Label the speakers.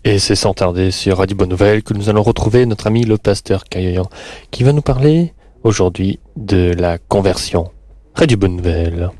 Speaker 1: Et c'est sans tarder sur Radio Bonne Nouvelle que nous allons retrouver notre ami le pasteur Caillan qui va nous parler aujourd'hui de la conversion. Radio Bonne Nouvelle.